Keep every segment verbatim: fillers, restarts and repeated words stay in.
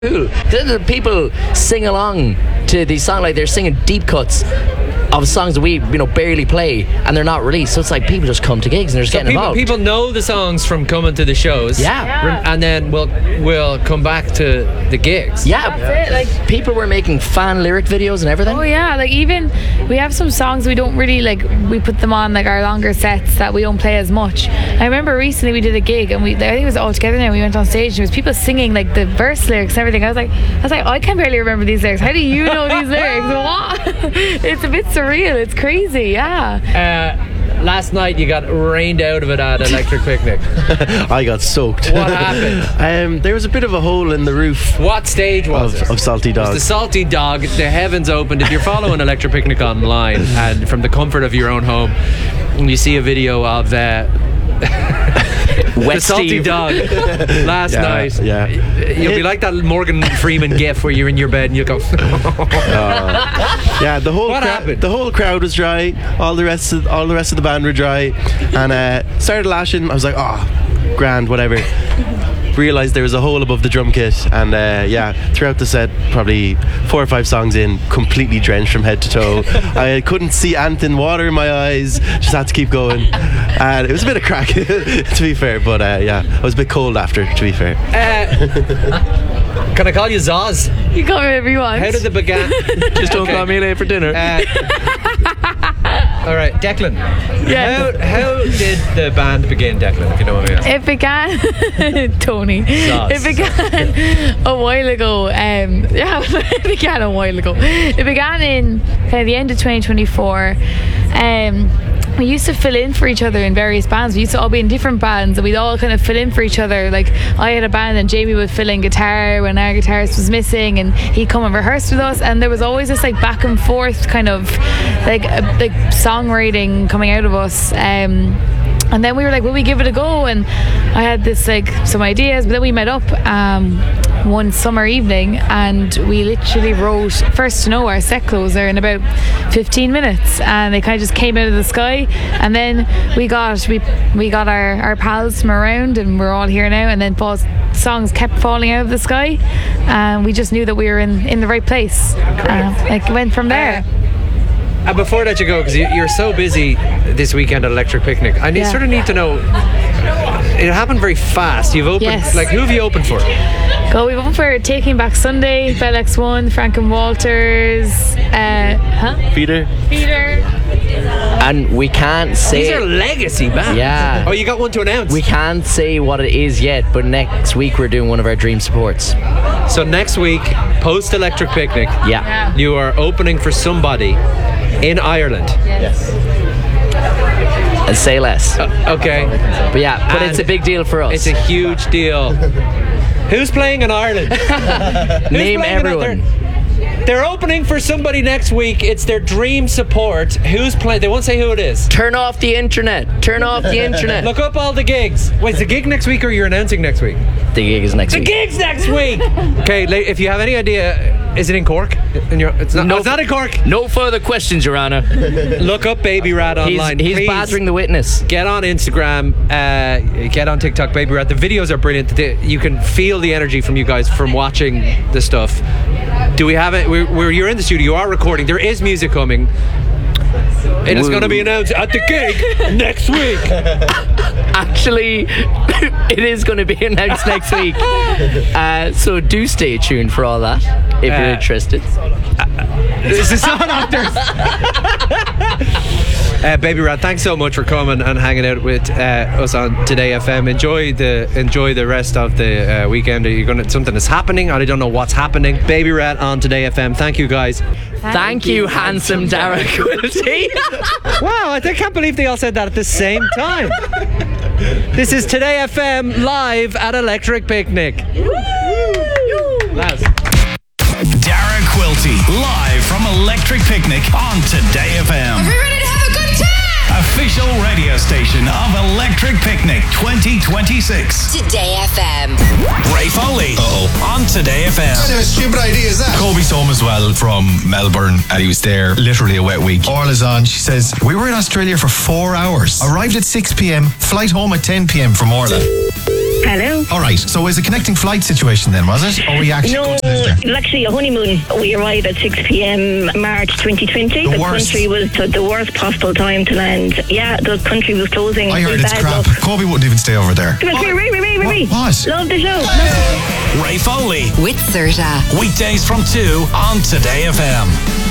cool. Then the people sing along to these songs, like they're singing deep cuts of songs that we, you know, barely play, and they're not released. So it's like people just come to gigs and they're just so getting people, involved. People know the songs from coming to the shows. Yeah. Yeah. And then we'll we'll come back to the gigs. Yeah. That's it, like- people were making fan lyric videos and everything. Oh yeah, like even we have some songs we don't really like. We put them on like our longer sets that we don't play as much. I remember recently we did a gig and we, I think it was all together now. We went on stage and there was people singing like the verse lyrics and everything. I was like, I was like, I can barely remember these lyrics. How do you know these lyrics? What? It's a bit surreal. It's crazy. Yeah. Uh, last night you got rained out of it at Electric Picnic. I got soaked. What happened? um, there was a bit of a hole in the roof What stage was of, it? of Salty Dog. The Salty Dog, the heavens opened. If you're following Electric Picnic online and from the comfort of your own home, and you see a video of uh, Wet the Salty Steve. Dog last Yeah, night. yeah. You'll be like that Morgan Freeman gif where you're in your bed and you go. Yeah, the whole What crowd, happened? the whole crowd was dry. All the rest of all the rest of the band were dry, and uh, started lashing. I was like, oh, grand, whatever. Realised there was a hole above the drum kit, and uh, yeah, throughout the set, probably four or five songs in, completely drenched from head to toe. I couldn't see anything, water in my eyes, just had to keep going, and it was a bit of crack, to be fair. But uh, yeah, I was a bit cold after, to be fair. Uh, can I call you Zaz? You call me whatever you want. How did it begin? Just don't Okay. call me late for dinner. Uh, all right, Declan. Yeah. How, how did the band begin, Declan, if you know what I mean? It began, Tony. Sauce. It began a while ago. Um, yeah, it began a while ago. It began in kind of the end of twenty twenty-four. Um, we used to fill in for each other in various bands. We used to all be in different bands, and we'd all kind of fill in for each other. Like I had a band, and Jamie would fill in guitar when our guitarist was missing, and he'd come and rehearse with us. And there was always this like back and forth kind of like uh, like songwriting coming out of us. Um, And then we were like, will we give it a go? And I had this like some ideas, but then we met up um, one summer evening and we literally wrote First to Know, our set closer, in about fifteen minutes, and they kind of just came out of the sky. And then we got we we got our, our pals from around, and we're all here now. And then Paul's songs kept falling out of the sky, and we just knew that we were in, in the right place. Uh, like went from there. And before I let you go, because you're so busy this weekend at Electric Picnic, I need, Yeah. sort of need to know. It happened very fast. You've opened, Yes. like, who have you opened for? Go, we've opened for Taking Back Sunday, Bell X one, Frank and Walters, uh, huh? Peter? Peter. And we can't say. These are legacy bands. Yeah. Oh, you got one to announce. We can't say what it is yet, but next week we're doing one of our dream supports. So next week, post Electric Picnic, Yeah. Yeah. you are opening for somebody in Ireland. Yes. And say less. Okay. But yeah, but it's a And big deal for us. It's a huge deal. Who's playing in Ireland? Who's Name playing in- everyone. They're, they're opening for somebody next week. It's their dream support. Who's playing? They won't say who it is. Turn off the internet. Turn off the internet. Look up all the gigs. Wait, is the gig next week or you're announcing next week? The gig is next The week. gig's next week. Okay, la- if you have any idea, is it in Cork? In your, it's not. No. oh, it's not in Cork. No further questions, Your Honor. Look up Baby Rat He's, online. he's Please badgering the witness. Get on Instagram. Uh, get on TikTok, Baby Rat. The videos are brilliant. The- You can feel the energy from you guys from watching the stuff. Do we have it? We're, we're, you're in the studio. You are recording. There is music coming. It is Woo. going to be announced at the gig next week. Actually, it is going to be announced next week. Uh, so do stay tuned for all that if you're Uh, interested. This is not actors. Uh, Baby Rat, thanks so much for coming and hanging out with uh, us on Today F M. Enjoy the enjoy the rest of the uh, weekend. You're gonna something is happening. I don't know what's happening. Baby Rat on Today F M. Thank you guys. Thank you, handsome Dara Quilty. Wow, I think- can't believe they all said that at the same time. This is Today F M live at Electric Picnic. Lads. Dara Quilty, live from Electric Picnic on Today F M. Are we ready to have a good time? Official radio station of Electric Picnic twenty twenty-six. Today F M. Ray Foley. Uh-oh. On Today F M. What kind of a stupid idea is that? Kobe's home as well from Melbourne, and he was there literally a wet week. Orla's on. She says, we were in Australia for four hours. Arrived at six p.m. Flight home at ten p.m. from Orla. Hello. All right. So it was a connecting flight situation then, was it? Or we actually No, couldn't live there? it was actually a honeymoon. We arrived at six p.m. March twenty twenty. The The, worst. country was the, the worst possible time to land. Yeah, the country was closing. I heard Really it's bad crap. luck. Kobe wouldn't even stay over there. Come here, Ray, Ray, Ray, Ray. What? Love the show. Ray Foley. With Serta. Weekdays from two on Today F M.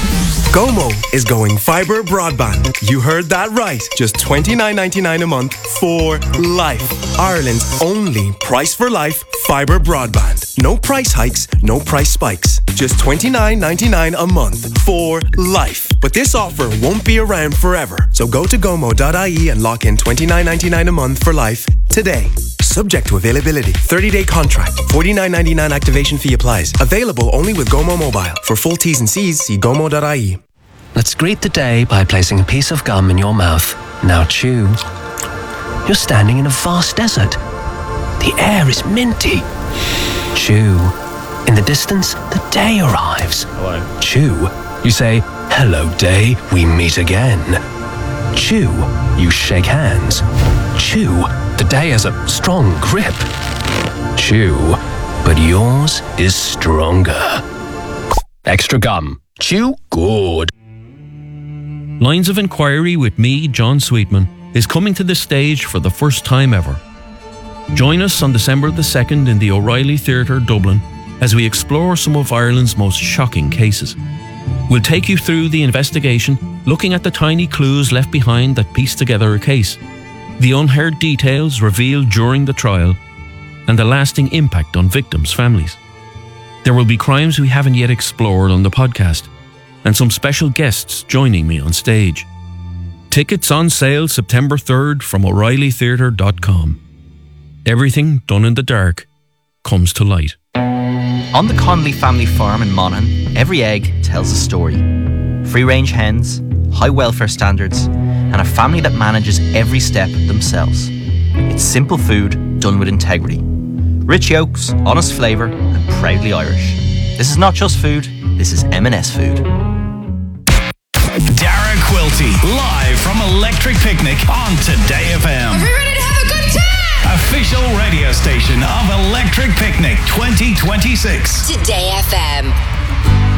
Gomo is going fibre broadband. You heard that right. Just twenty-nine ninety-nine a month for life. Ireland's only price for life fibre broadband. No price hikes, no price spikes. Just twenty-nine ninety-nine a month for life. But this offer won't be around forever. So go to gomo dot I E and lock in twenty-nine ninety-nine a month for life today. Subject to availability. thirty-day contract. forty-nine ninety-nine activation fee applies. Available only with Gomo Mobile. For full T's and C's, see gomo dot I E. Let's greet the day by placing a piece of gum in your mouth. Now chew. You're standing in a vast desert. The air is minty. Chew. In the distance, the day arrives. Hello. Chew. You say, hello day, we meet again. Chew. You shake hands. Chew. The day has a strong grip. Chew. But yours is stronger. Extra gum. Chew good. Lines of Inquiry with me, John Sweetman, is coming to the stage for the first time ever. Join us on December the second in the O'Reilly Theatre, Dublin, as we explore some of Ireland's most shocking cases. We'll take you through the investigation, looking at the tiny clues left behind that piece together a case, the unheard details revealed during the trial, and the lasting impact on victims' families. There will be crimes we haven't yet explored on the podcast, and some special guests joining me on stage. Tickets on sale September third from O'Reilly Theatre dot com. Everything done in the dark comes to light. On the Connolly family farm in Monaghan, every egg tells a story. Free-range hens, high welfare standards, and a family that manages every step themselves. It's simple food done with integrity. Rich yolks, honest flavour, and proudly Irish. This is not just food, this is M and S food. Dara Quilty, live from Electric Picnic on Today F M. Are we ready to have a good time? Official radio station of Electric Picnic twenty twenty-six. Today F M.